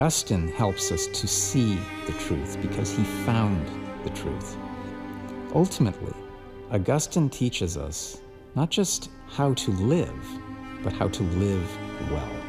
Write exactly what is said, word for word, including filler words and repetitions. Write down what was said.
Augustine helps us to see the truth because he found the truth. Ultimately, Augustine teaches us not just how to live, but how to live well.